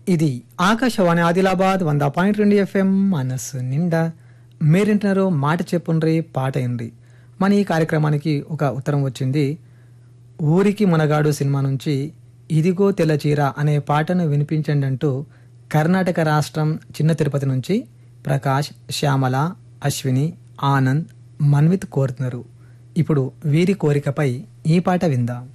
ఇది ఆకాశవాణి ఆదిలాబాద్ 100.2 FM మనస్సు నిండా మీరింటున్నారు. మాట చెప్పుండ్రి పాట ఇండ్రి. మన ఈ కార్యక్రమానికి ఒక ఉత్తరం వచ్చింది. ఊరికి మునగాడు సినిమా నుంచి ఇదిగో తెల్ల చీర అనే పాటను వినిపించండి అంటూ కర్ణాటక రాష్ట్రం చిన్న తిరుపతి నుంచి ప్రకాష్, శ్యామల, అశ్విని, ఆనంద్, మన్విత్ కోరుతున్నారు. ఇప్పుడు వీరి కోరికపై ఈ పాట విందాం.